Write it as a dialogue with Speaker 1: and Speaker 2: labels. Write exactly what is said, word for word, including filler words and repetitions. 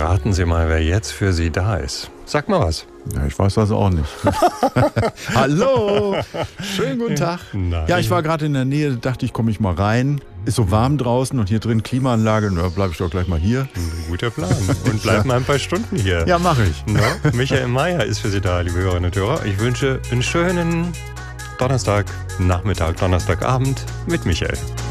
Speaker 1: Raten Sie mal, wer jetzt für Sie da ist. Sag mal was.
Speaker 2: Ja, ich weiß das auch nicht. Hallo, schönen guten Tag.
Speaker 1: Nein.
Speaker 2: Ja, ich war gerade in der Nähe, dachte ich, komme ich mal rein. Ist so warm draußen und hier drin Klimaanlage, na, bleibe ich doch gleich mal hier.
Speaker 1: Ein guter Plan. Und bleib mal ein paar Stunden hier.
Speaker 2: Ja, mache ich.
Speaker 1: No? Michael Mayer ist für Sie da, liebe Hörerinnen und Hörer. Ich wünsche einen schönen Donnerstag, Nachmittag, Donnerstagabend mit Michael.